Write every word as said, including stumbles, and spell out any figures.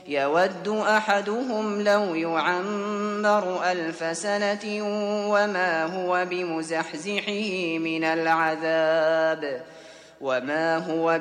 يود أحدهم لو يعمر ألف سنة وما هو بمزحزحه من العذاب وما هو